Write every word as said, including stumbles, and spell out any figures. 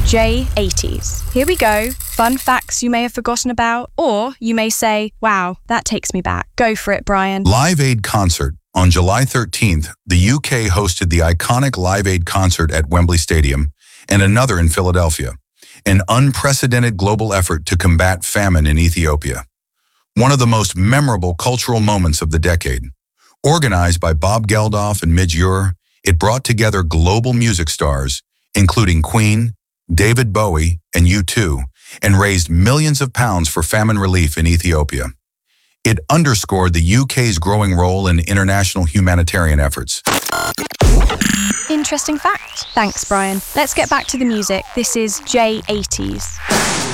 J eighties. Here we go. Fun facts you may have forgotten about, or you may say, wow, that takes me back. Go for it, Brian. Live Aid Concert. On July thirteenth, the U K hosted the iconic Live Aid concert at Wembley Stadium and another in Philadelphia, an unprecedented global effort to combat famine in Ethiopia. One of the most memorable cultural moments of the decade. Organized by Bob Geldof and Midge Ure, it brought together global music stars, including Queen, David Bowie, and U two, and raised millions of pounds for famine relief in Ethiopia. It underscored the U K's growing role in international humanitarian efforts. Interesting fact. Thanks, Brian. Let's get back to the music. This is J eighties.